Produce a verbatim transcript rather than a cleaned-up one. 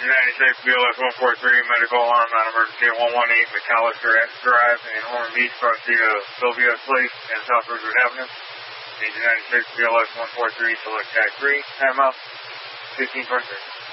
United States B L S one four three, medical alarm on emergency at one one eight McAllister Drive in Ormond Beach, Garcia, Sylvia Place, and South Ridgewood Avenue. United States B L S one four three, select tag three, timeout, fifteen twenty-three.